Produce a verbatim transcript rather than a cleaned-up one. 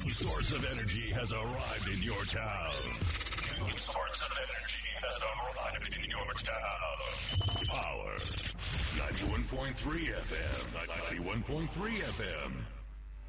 New source of energy has arrived in your town. New source of energy has arrived in your town. Power. ninety-one point three F M. ninety-one point three F M.